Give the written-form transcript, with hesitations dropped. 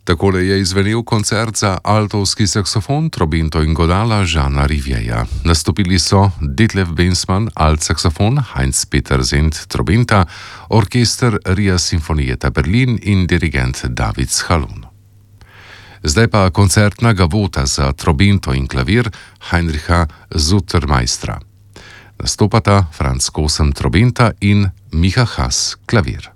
Takole je izvenel koncert za altovski saksofon, trobento in godala Žana Rivieja. Nastopili so Ditlev Bensmann, alt saksofon, Heinz-Peter Zent, trobenta, orkester Ria Sinfonietta Berlin in dirigent David Schalun. Zdaj pa koncertna gavota za trobento in klavir Heinricha Sutermeistra. Nastopata Franz Kosem trobenta in Miha Haas klavir.